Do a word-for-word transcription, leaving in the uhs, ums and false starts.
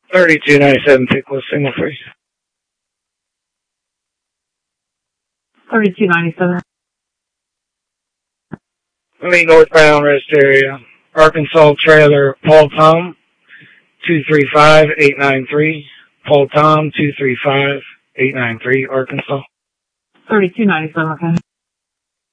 thirty-two ninety-seven Pickles, single free. thirty-two ninety-seven. Lee northbound rest area. Arkansas trailer, Paul Tom, two three five eight nine three. Paul Tom, two three five eight nine three, Arkansas. thirty-two ninety-seven, okay.